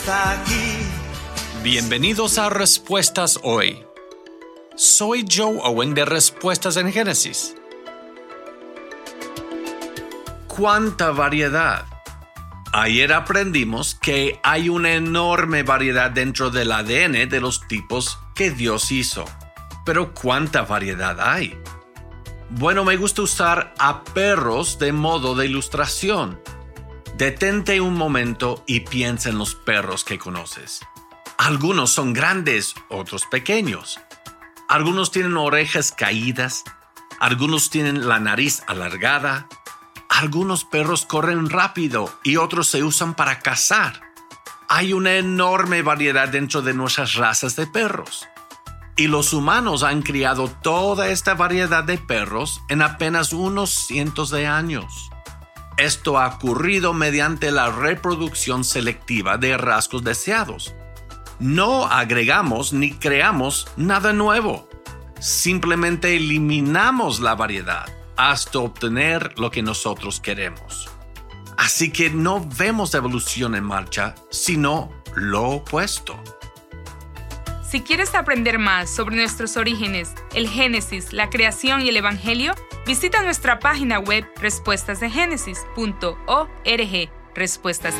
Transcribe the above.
Bienvenidos a Respuestas Hoy. Soy Joe Owen de Respuestas en Génesis. ¡Cuánta variedad! Ayer aprendimos que hay una enorme variedad dentro del ADN de los tipos que Dios hizo. Pero ¿cuánta variedad hay? Bueno, me gusta usar a perros de modo de ilustración. Detente un momento y piensa en los perros que conoces. Algunos son grandes, otros pequeños. Algunos tienen orejas caídas, algunos tienen la nariz alargada. Algunos perros corren rápido y otros se usan para cazar. Hay una enorme variedad dentro de nuestras razas de perros. Y los humanos han criado toda esta variedad de perros en apenas unos cientos de años. Esto ha ocurrido mediante la reproducción selectiva de rasgos deseados. No agregamos ni creamos nada nuevo. Simplemente eliminamos la variedad hasta obtener lo que nosotros queremos. Así que no vemos evolución en marcha, sino lo opuesto. Si quieres aprender más sobre nuestros orígenes, el Génesis, la creación y el Evangelio, visita nuestra página web respuestasdegénesis.org. Respuestas